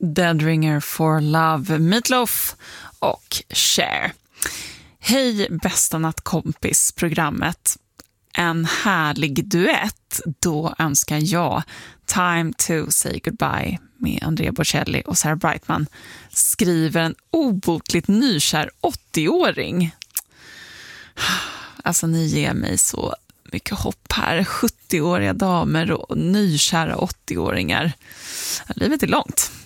Dead Ringer for Love, Meatloaf och Cher. Hej bästa nattkompis programmet. En härlig duett, då önskar jag Time to say goodbye med Andrea Bocelli och Sarah Brightman, skriver en obotligt nykär 80-åring. Alltså ni ger mig så mycket hopp här. 70-åriga damer och nykära 80-åringar. Livet är långt.